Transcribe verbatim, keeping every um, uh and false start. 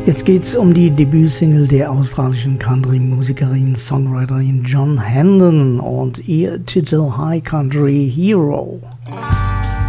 Jetzt geht's um die Debütsingle der australischen Country-Musikerin, Songwriterin Jon Hendon und ihr Titel High Country Hero.